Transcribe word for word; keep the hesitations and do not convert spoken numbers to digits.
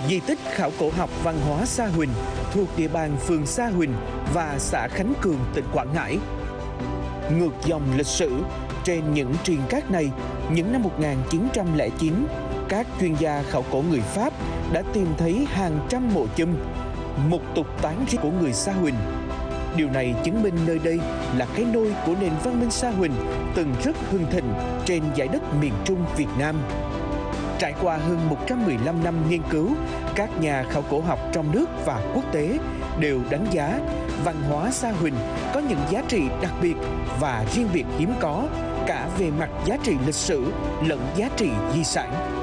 Di tích khảo cổ học văn hóa Sa Huỳnh thuộc địa bàn phường Sa Huỳnh và xã Khánh Cường, tỉnh Quảng Ngãi. Ngược dòng lịch sử, trên những triền cát này, những năm một nghìn chín trăm lẻ chín, các chuyên gia khảo cổ người Pháp đã tìm thấy hàng trăm mộ chum, một tục tán riêng của người Sa Huỳnh. Điều này chứng minh nơi đây là cái nôi của nền văn minh Sa Huỳnh từng rất hưng thịnh trên dải đất miền Trung Việt Nam. Trải qua hơn một trăm mười lăm năm nghiên cứu, các nhà khảo cổ học trong nước và quốc tế đều đánh giá văn hóa Sa Huỳnh có những giá trị đặc biệt và riêng biệt hiếm có, cả về mặt giá trị lịch sử lẫn giá trị di sản.